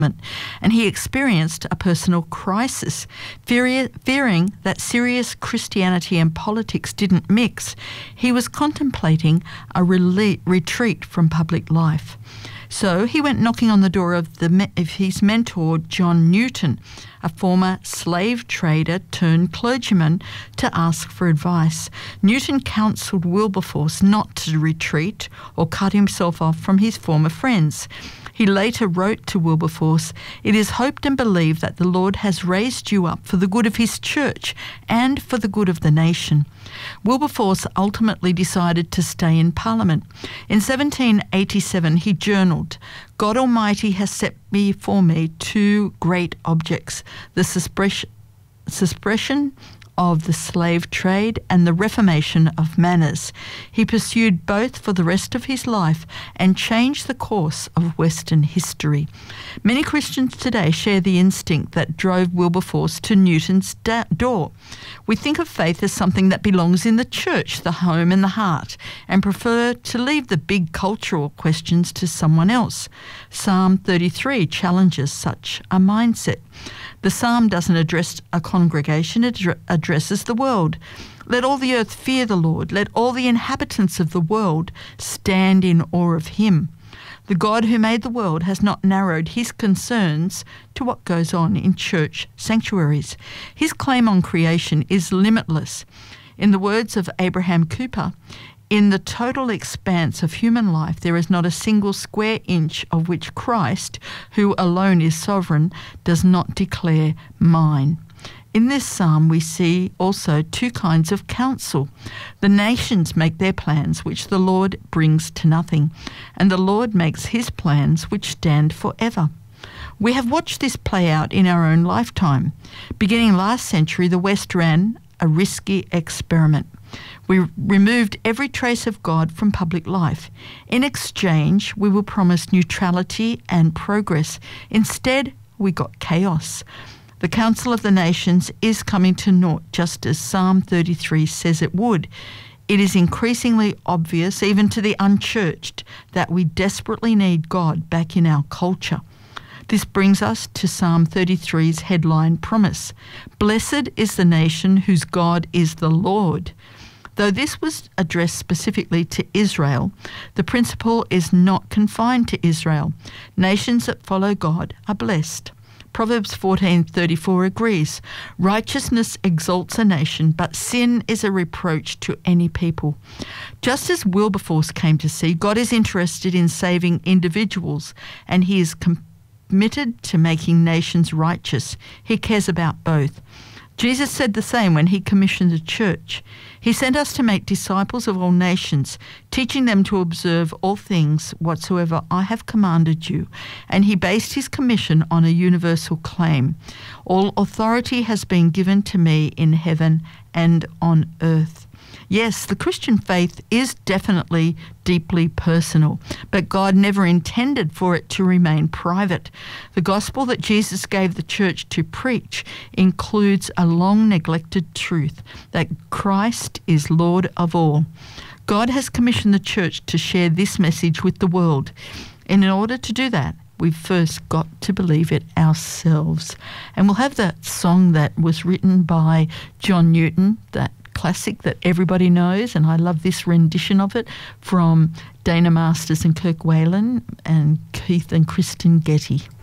and he experienced a personal crisis, fearing that serious Christianity and politics didn't mix. He was contemplating a retreat from public life. So he went knocking on the door of his mentor, John Newton, a former slave trader turned clergyman, to ask for advice. Newton counselled Wilberforce not to retreat or cut himself off from his former friends. He later wrote to Wilberforce, "It is hoped and believed that the Lord has raised you up for the good of his church and for the good of the nation." Wilberforce ultimately decided to stay in Parliament. In 1787, he journalled, "God Almighty has set before me two great objects, the suppression of the slave trade and the reformation of manners." He pursued both for the rest of his life and changed the course of Western history. Many Christians today share the instinct that drove Wilberforce to Newton's door. We think of faith as something that belongs in the church, the home and the heart, and prefer to leave the big cultural questions to someone else. Psalm 33 challenges such a mindset. The psalm doesn't address a congregation, it addresses the world. "Let all the earth fear the Lord. Let all the inhabitants of the world stand in awe of him." The God who made the world has not narrowed his concerns to what goes on in church sanctuaries. His claim on creation is limitless. In the words of Abraham Cooper, "In the total expanse of human life, there is not a single square inch of which Christ, who alone is sovereign, does not declare mine." In this psalm, we see also two kinds of counsel. The nations make their plans, which the Lord brings to nothing, and the Lord makes his plans, which stand forever. We have watched this play out in our own lifetime. Beginning last century, the West ran a risky experiment. We removed every trace of God from public life. In exchange, we were promised neutrality and progress. Instead, we got chaos. The Council of the Nations is coming to naught, just as Psalm 33 says it would. It is increasingly obvious, even to the unchurched, that we desperately need God back in our culture. This brings us to Psalm 33's headline promise: "Blessed is the nation whose God is the Lord." Though this was addressed specifically to Israel, the principle is not confined to Israel. Nations that follow God are blessed. Proverbs 14:34 agrees, "Righteousness exalts a nation, but sin is a reproach to any people." Just as Wilberforce came to see, God is interested in saving individuals, and he is committed to making nations righteous. He cares about both. Jesus said the same when he commissioned the church. He sent us to make disciples of all nations, teaching them to observe all things whatsoever I have commanded you. And he based his commission on a universal claim: "All authority has been given to me in heaven and on earth." Yes, the Christian faith is definitely deeply personal, but God never intended for it to remain private. The gospel that Jesus gave the church to preach includes a long-neglected truth that Christ is Lord of all. God has commissioned the church to share this message with the world. And in order to do that, we've first got to believe it ourselves. And we'll have that song that was written by John Newton, that classic that everybody knows, and I love this rendition of it from Dana Masters and Kirk Whalen and Keith and Kristen Getty.